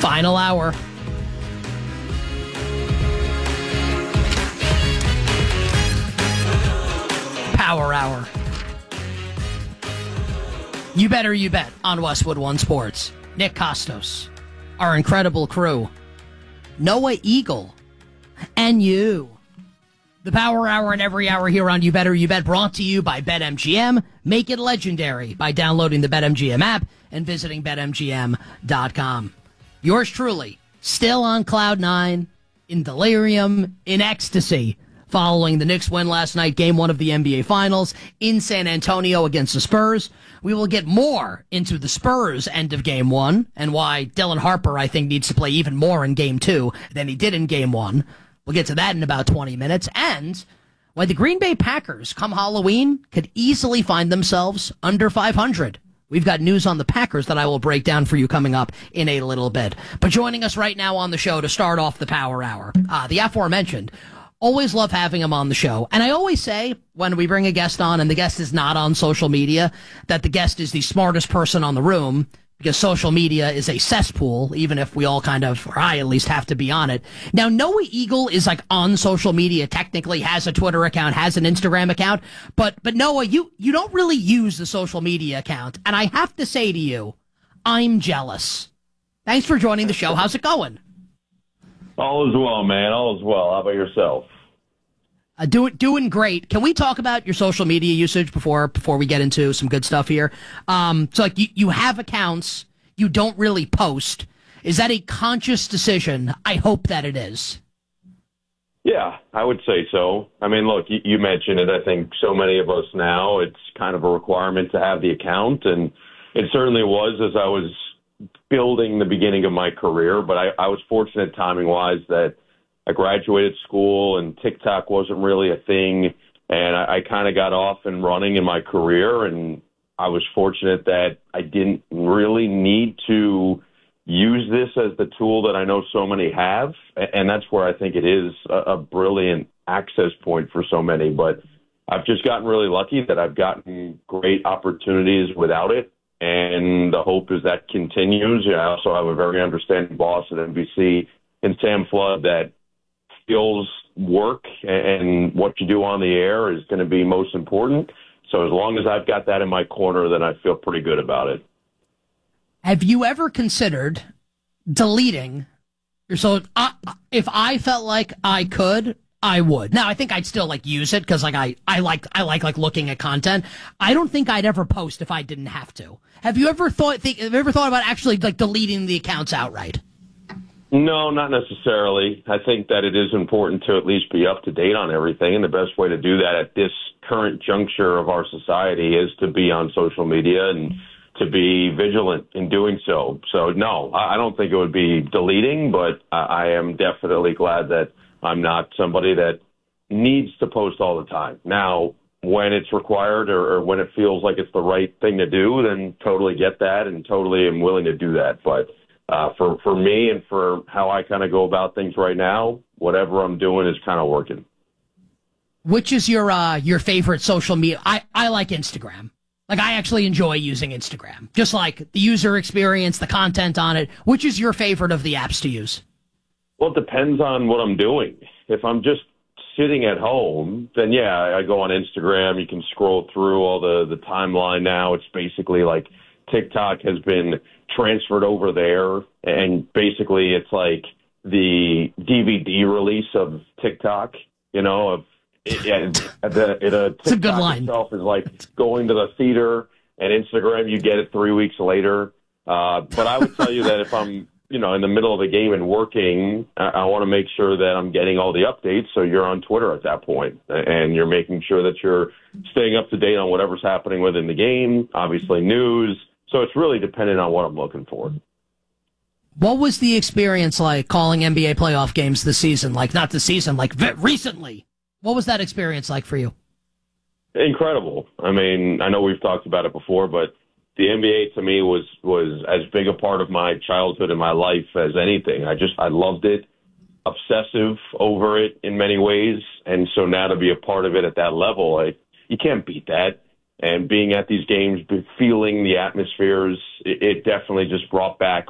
Final hour. Power hour. You better you bet on Westwood One Sports. Nick Costos, our incredible crew, Noah Eagle, and you. The Power Hour and every hour here on You Better You Bet, brought to you by BetMGM. Make it legendary by downloading the BetMGM app and visiting BetMGM.com. Yours truly, still on Cloud 9, in delirium, in ecstasy, following the Knicks win last night, Game 1 of the NBA Finals in San Antonio against the Spurs. We will get more into the Spurs end of Game 1 and why Dylan Harper, I think, needs to play even more in Game 2 than he did in Game 1. We'll get to that in about 20 minutes. And why the Green Bay Packers, come Halloween, could easily find themselves under 500. We've got news on the Packers that I will break down for you coming up in a little bit. But joining us right now on the show to start off the Power Hour, the aforementioned, always love having him on the show. And I always say when we bring a guest on and the guest is not on social media, that the guest is the smartest person on the room, because social media is a cesspool, even if we all kind of, or I at least, have to be on it. Now, Noah Eagle is like on social media, technically has a Twitter account, has an Instagram account, but Noah, you don't really use the social media account. And I have to say to you, I'm jealous. Thanks for joining the show. How's it going? All is well, man. All is well. How about yourself? Doing great. Can we talk about your social media usage before we get into some good stuff here? So like you have accounts, you don't really post. Is that a conscious decision? I hope that it is. Yeah, I would say so. I mean, look, you mentioned it. I think so many of us now, it's kind of a requirement to have the account, and it certainly was as I was building the beginning of my career. But I was fortunate timing-wise that I graduated school and TikTok wasn't really a thing, and I kind of got off and running in my career, and I was fortunate that I didn't really need to use this as the tool that I know so many have, and that's where I think it is a brilliant access point for so many. But I've just gotten really lucky that I've gotten great opportunities without it, and the hope is that continues. I also have a very understanding boss at NBC in Sam Flood that feels work and what you do on the air is going to be most important. So as long as I've got that in my corner, then I feel pretty good about it. Have you ever considered deleting your social? If I felt like I could, I would. Now I think I'd still like use it because like I like looking at content. I don't think I'd ever post if I didn't have to. Have you ever thought about actually like deleting the accounts outright? No, not necessarily. I think that it is important to at least be up to date on everything, and the best way to do that at this current juncture of our society is to be on social media and to be vigilant in doing so. So, no, I don't think it would be deleting, but I am definitely glad that I'm not somebody that needs to post all the time. Now, when it's required or when it feels like it's the right thing to do, then totally get that and totally am willing to do that. But for me and for how I kind of go about things right now, whatever I'm doing is kind of working. Which is your favorite social media? I like Instagram. Like, I actually enjoy using Instagram. Just like the user experience, the content on it. Which is your favorite of the apps to use? Well, it depends on what I'm doing. If I'm just sitting at home, then yeah, I go on Instagram. You can scroll through all the timeline now. It's basically like TikTok has been transferred over there, and basically it's like the DVD release of TikTok, you know, It's a good line. Itself is like going to the theater, and Instagram, you get it 3 weeks later. But I would tell you that if I'm, in the middle of a game and working, I want to make sure that I'm getting all the updates. So you're on Twitter at that point, and you're making sure that you're staying up to date on whatever's happening within the game, obviously news. So it's really dependent on what I'm looking for. What was the experience like calling NBA playoff games this season? Like, not this season, like recently. What was that experience like for you? Incredible. I mean, I know we've talked about it before, but the NBA to me was as big a part of my childhood and my life as anything. I loved it, obsessive over it in many ways. And so now to be a part of it at that level, you can't beat that. And being at these games, feeling the atmospheres, it definitely just brought back